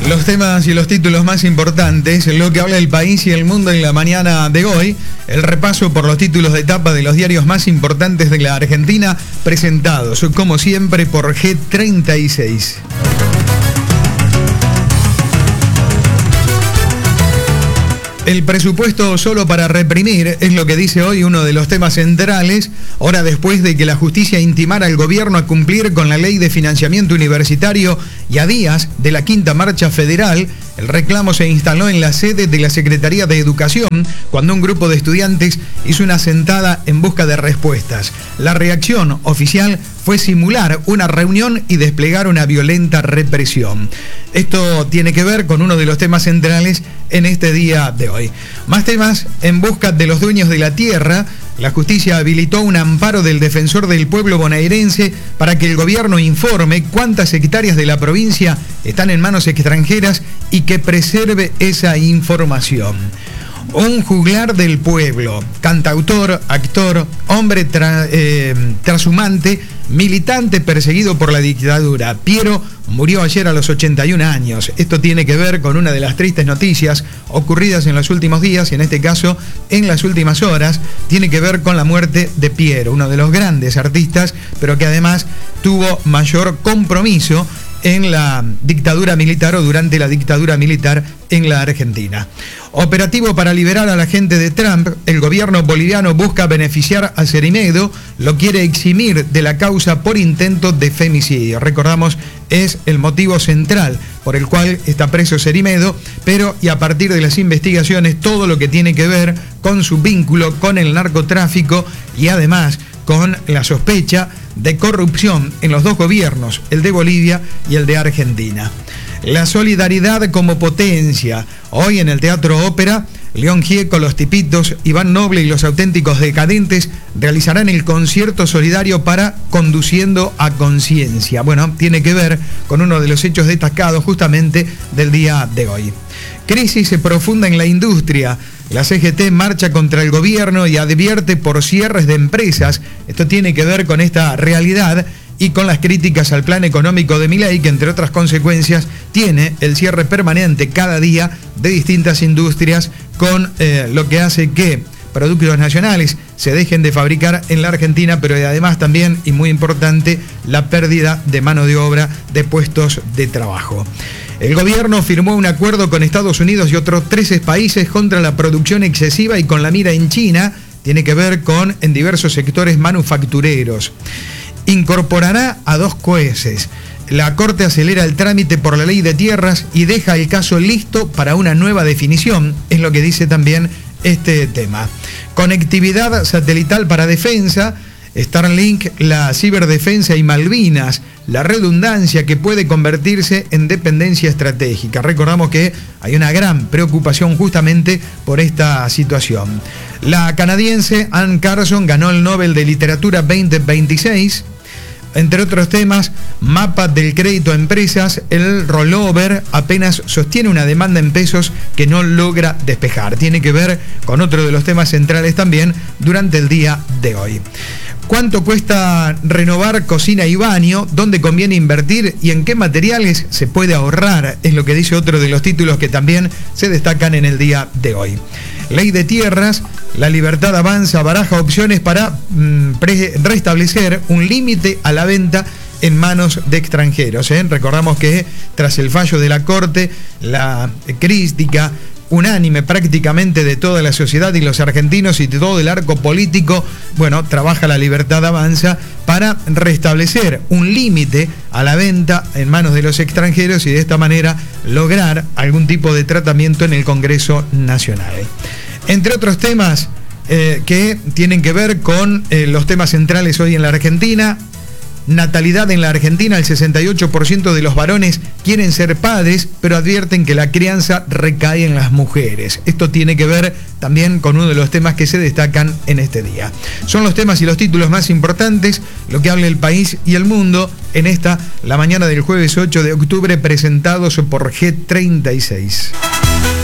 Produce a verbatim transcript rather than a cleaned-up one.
Los temas y los títulos más importantes, lo que habla el país y el mundo en la mañana de hoy, el repaso por los títulos de etapa de los diarios más importantes de la Argentina, presentados como siempre por G treinta y seis. El presupuesto solo para reprimir es lo que dice hoy uno de los temas centrales, hora después de que la justicia intimara al gobierno a cumplir con la ley de financiamiento universitario y a días de la quinta marcha federal. El reclamo se instaló en la sede de la Secretaría de Educación cuando un grupo de estudiantes hizo una sentada en busca de respuestas. La reacción oficial fue simular una reunión y desplegar una violenta represión. Esto tiene que ver con uno de los temas centrales en este día de hoy. Más temas: en busca de los dueños de la tierra. La justicia habilitó un amparo del defensor del pueblo bonaerense para que el gobierno informe cuántas hectáreas de la provincia están en manos extranjeras y que preserve esa información. Un juglar del pueblo, cantautor, actor, hombre tra, eh, trashumante, militante perseguido por la dictadura. Piero murió ayer a los ochenta y un años. Esto tiene que ver con una de las tristes noticias ocurridas en los últimos días, y en este caso en las últimas horas. Tiene que ver con la muerte de Piero, uno de los grandes artistas, pero que además tuvo mayor compromiso en la dictadura militar o durante la dictadura militar en la Argentina. Operativo para liberar a la gente de Trump. El gobierno boliviano busca beneficiar a Cerimedo, lo quiere eximir de la causa por intento de femicidio. Recordamos, es el motivo central por el cual está preso Cerimedo, pero y a partir de las investigaciones, todo lo que tiene que ver con su vínculo con el narcotráfico y además con la sospecha de corrupción en los dos gobiernos, el de Bolivia y el de Argentina. La solidaridad como potencia. Hoy en el Teatro Ópera, León Gieco, Los Tipitos, Iván Noble y Los Auténticos Decadentes realizarán el concierto solidario para Conduciendo a Conciencia. Bueno, tiene que ver con uno de los hechos destacados justamente del día de hoy. Crisis profunda en la industria. La C G T marcha contra el gobierno y advierte por cierres de empresas. Esto tiene que ver con esta realidad y con las críticas al plan económico de Milei, que entre otras consecuencias tiene el cierre permanente cada día de distintas industrias, con eh, lo que hace que productos nacionales se dejen de fabricar en la Argentina, pero además también, y muy importante, la pérdida de mano de obra, de puestos de trabajo. El gobierno firmó un acuerdo con Estados Unidos y otros trece países contra la producción excesiva y con la mira en China. Tiene que ver con en diversos sectores manufactureros. Incorporará a dos jueces. La Corte acelera el trámite por la ley de tierras y deja el caso listo para una nueva definición, es lo que dice también este tema. Conectividad satelital para defensa. Starlink, la ciberdefensa y Malvinas, la redundancia que puede convertirse en dependencia estratégica. Recordamos que hay una gran preocupación justamente por esta situación. La canadiense Anne Carson ganó el Nobel de Literatura veinte veintiséis. Entre otros temas, mapa del crédito a empresas, el rollover apenas sostiene una demanda en pesos que no logra despejar. Tiene que ver con otro de los temas centrales también durante el día de hoy. ¿Cuánto cuesta renovar cocina y baño? ¿Dónde conviene invertir? ¿Y en qué materiales se puede ahorrar? Es lo que dice otro de los títulos que también se destacan en el día de hoy. Ley de tierras. La Libertad Avanza baraja opciones para mmm, pre- restablecer un límite a la venta en manos de extranjeros. ¿eh? Recordamos que tras el fallo de la Corte, la crítica unánime prácticamente de toda la sociedad y los argentinos y de todo el arco político, bueno, trabaja la Libertad Avanza para restablecer un límite a la venta en manos de los extranjeros y de esta manera lograr algún tipo de tratamiento en el Congreso Nacional. Entre otros temas eh, que tienen que ver con eh, los temas centrales hoy en la Argentina. Natalidad en la Argentina, el sesenta y ocho por ciento de los varones quieren ser padres, pero advierten que la crianza recae en las mujeres. Esto tiene que ver también con uno de los temas que se destacan en este día. Son los temas y los títulos más importantes, lo que habla el país y el mundo en esta, la mañana del jueves ocho de octubre, presentados por G treinta y seis.